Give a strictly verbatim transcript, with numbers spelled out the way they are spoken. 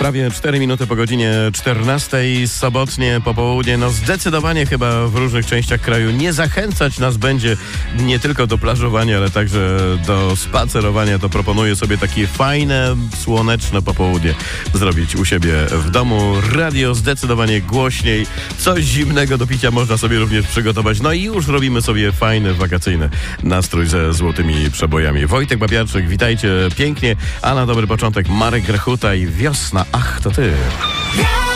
Prawie cztery minuty po godzinie czternastej, sobotnie popołudnie. No zdecydowanie chyba w różnych częściach kraju nie zachęcać nas będzie nie tylko do plażowania, ale także do spacerowania. To proponuję sobie takie fajne, słoneczne popołudnie zrobić u siebie w domu. Radio zdecydowanie głośniej. Coś zimnego do picia można sobie również przygotować. No i już robimy sobie fajny, wakacyjny nastrój ze złotymi przebojami. Wojtek Babiarczyk, witajcie pięknie, a na dobry początek Marek Grechuta i Wiosna, ach to ty.